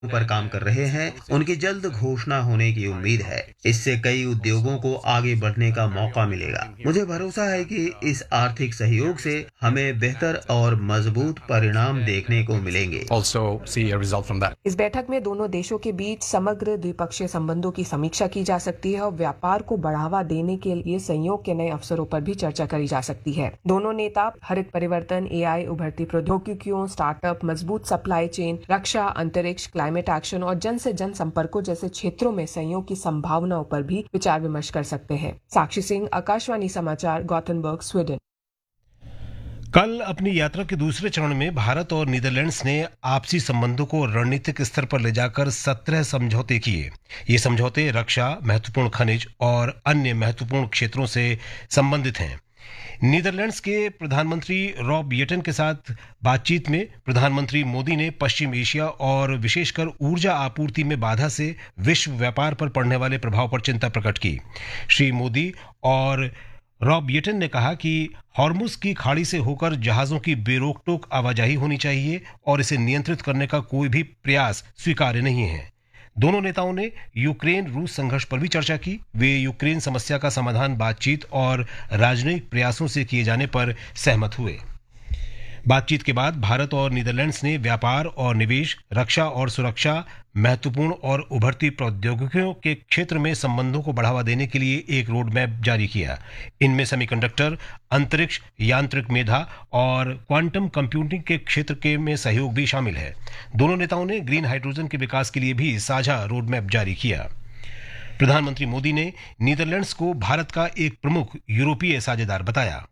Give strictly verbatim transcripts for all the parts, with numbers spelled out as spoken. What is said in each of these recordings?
पर काम कर रहे हैं, उनकी जल्द घोषणा होने की उम्मीद है। इससे कई उद्योगों को आगे बढ़ने का मौका मिलेगा। मुझे भरोसा है कि इस आर्थिक सहयोग से हमें बेहतर और मजबूत परिणाम देखने को मिलेंगे। इस बैठक में दोनों देशों के बीच समग्र द्विपक्षीय संबंधों की समीक्षा की जा सकती है और व्यापार को बढ़ावा देने के लिए सहयोग के नए अवसरों पर भी चर्चा करी जा सकती है। दोनों नेता हरित परिवर्तन, ए आई, उभरती प्रौद्योगिकियों, स्टार्टअप, मजबूत सप्लाई चेन, रक्षा, अंतरिक्ष, क्लाइमेट एक्शन और जन से जन संपर्कों जैसे क्षेत्रों में सहयोग की संभावनाओं पर भी विचार विमर्श कर सकते हैं। साक्षी सिंह, आकाशवाणी समाचार, गॉथेनबर्ग, स्वीडन। कल अपनी यात्रा के दूसरे चरण में भारत और नीदरलैंड्स ने आपसी संबंधों को रणनीतिक स्तर पर ले जाकर सत्रह समझौते किए। ये समझौते रक्षा, महत्वपूर्ण खनिज और अन्य महत्वपूर्ण क्षेत्रों से संबंधित हैं। नीदरलैंड्स के प्रधानमंत्री रॉब येटन के साथ बातचीत में प्रधानमंत्री मोदी ने पश्चिम एशिया और विशेषकर ऊर्जा आपूर्ति में बाधा से विश्व व्यापार पर पड़ने वाले प्रभाव पर चिंता प्रकट की। श्री मोदी और रॉब येटन ने कहा कि हॉर्मुज की खाड़ी से होकर जहाजों की बेरोक टोक आवाजाही होनी चाहिए और इसे नियंत्रित करने का कोई भी प्रयास स्वीकार्य नहीं है। दोनों नेताओं ने यूक्रेन रूस संघर्ष पर भी चर्चा की। वे यूक्रेन समस्या का समाधान बातचीत और राजनयिक प्रयासों से किए जाने पर सहमत हुए। बातचीत के बाद भारत और नीदरलैंड्स ने व्यापार और निवेश, रक्षा और सुरक्षा, महत्वपूर्ण और उभरती प्रौद्योगिकियों के क्षेत्र में संबंधों को बढ़ावा देने के लिए एक रोड मैप जारी किया। इनमें सेमीकंडक्टर, अंतरिक्ष, यांत्रिक मेधा और क्वांटम कंप्यूटिंग के क्षेत्र के में सहयोग भी शामिल है। दोनों नेताओं ने ग्रीन हाइड्रोजन के विकास के लिए भी साझा रोड मैप जारी किया। प्रधानमंत्री मोदी ने नीदरलैंड्स को भारत का एक प्रमुख यूरोपीय साझेदार बताया।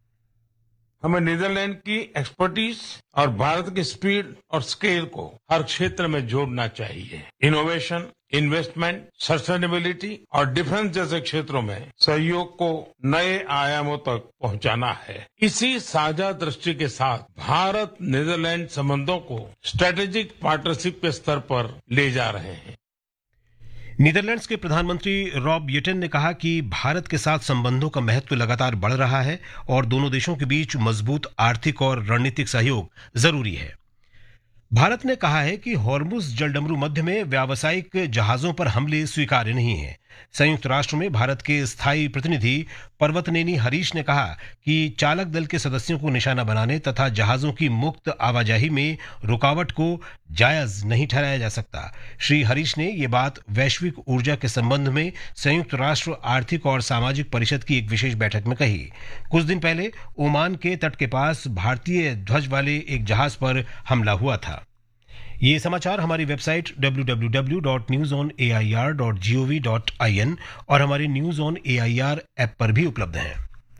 हमें नीदरलैंड की एक्सपर्टीज और भारत की स्पीड और स्केल को हर क्षेत्र में जोड़ना चाहिए। इनोवेशन, इन्वेस्टमेंट, सस्टेनेबिलिटी और डिफेंस जैसे क्षेत्रों में सहयोग को नए आयामों तक पहुंचाना है। इसी साझा दृष्टि के साथ भारत नीदरलैंड संबंधों को स्ट्रेटेजिक पार्टनरशिप के स्तर पर ले जा रहे हैं। नीदरलैंड्स के प्रधानमंत्री रॉब येटन ने कहा कि भारत के साथ संबंधों का महत्व लगातार बढ़ रहा है और दोनों देशों के बीच मजबूत आर्थिक और रणनीतिक सहयोग जरूरी है। भारत ने कहा है कि हॉर्मुज जलडमरू मध्य में व्यावसायिक जहाजों पर हमले स्वीकार्य नहीं है। संयुक्त राष्ट्र में भारत के स्थायी प्रतिनिधि पर्वतनेनी हरीश ने कहा कि चालक दल के सदस्यों को निशाना बनाने तथा जहाजों की मुक्त आवाजाही में रुकावट को जायज नहीं ठहराया जा सकता। श्री हरीश ने ये बात वैश्विक ऊर्जा के संबंध में संयुक्त राष्ट्र आर्थिक और सामाजिक परिषद की एक विशेष बैठक में कही। कुछ दिन पहले ओमान के तट के पास भारतीय ध्वज वाले एक जहाज पर हमला हुआ था। ये समाचार हमारी website W W W dot news on A I R dot G O V dot I N और हमारे news on A I R app पर भी उपलब्ध हैं।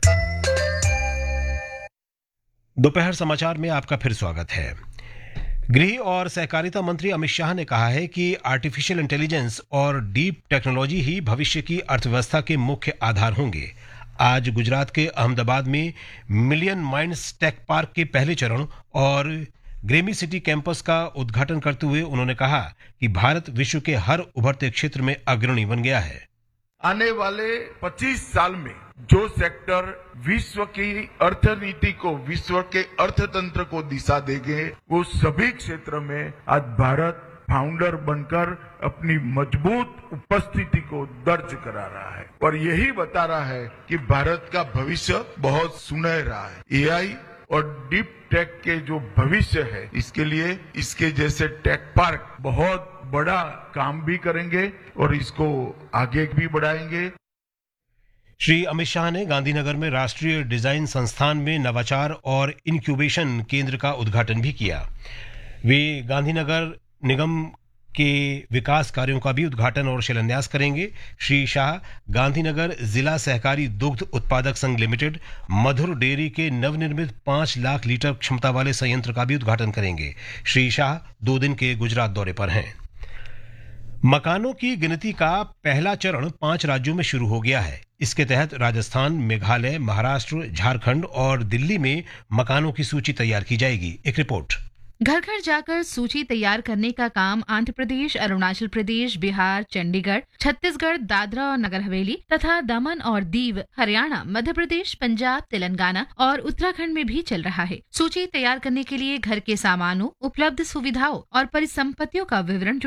दोपहर समाचार में आपका फिर स्वागत है। गृह और सहकारिता मंत्री अमित शाह ने कहा है कि आर्टिफिशियल इंटेलिजेंस और डीप टेक्नोलॉजी ही भविष्य की अर्थव्यवस्था के मुख्य आधार होंगे। आज गुजरात के अहमदाबाद में मिलियन माइंड्स टेक पार्क के पहले चरण और ग्रेमी सिटी कैंपस का उद्घाटन करते हुए उन्होंने कहा कि भारत विश्व के हर उभरते क्षेत्र में अग्रणी बन गया है। आने वाले पच्चीस साल में जो सेक्टर विश्व की अर्थनीति को, विश्व के अर्थतंत्र को दिशा देंगे, वो सभी क्षेत्र में आज भारत फाउंडर बनकर अपनी मजबूत उपस्थिति को दर्ज करा रहा है और यही बता रहा है कि भारत का भविष्य बहुत सुनहरा है। ए आई और डीप टेक के जो भविष्य है, इसके लिए इसके जैसे टेक पार्क बहुत बड़ा काम भी करेंगे और इसको आगे भी बढ़ाएंगे। श्री अमित शाह ने गांधीनगर में राष्ट्रीय डिजाइन संस्थान में नवाचार और इंक्यूबेशन केंद्र का उद्घाटन भी किया। वे गांधीनगर निगम के विकास कार्यों का भी उद्घाटन और शिलान्यास करेंगे। श्री शाह गांधीनगर जिला सहकारी दुग्ध उत्पादक संघ लिमिटेड मधुर डेयरी के नवनिर्मित पांच लाख लीटर क्षमता वाले संयंत्र का भी उद्घाटन करेंगे। श्री शाह दो दिन के गुजरात दौरे पर हैं। मकानों की गिनती का पहला चरण पांच राज्यों में शुरू हो गया है। इसके तहत राजस्थान, मेघालय, महाराष्ट्र, झारखंड और दिल्ली में मकानों की सूची तैयार की जाएगी। एक रिपोर्ट। घर घर जाकर सूची तैयार करने का काम आंध्र प्रदेश, अरुणाचल प्रदेश, बिहार, चंडीगढ़, छत्तीसगढ़, दादरा और नगर हवेली तथा दमन और दीव, हरियाणा, मध्य प्रदेश, पंजाब, तेलंगाना और उत्तराखंड में भी चल रहा है। सूची तैयार करने के लिए घर के सामानों, उपलब्ध सुविधाओं और परिसंपत्तियों का विवरण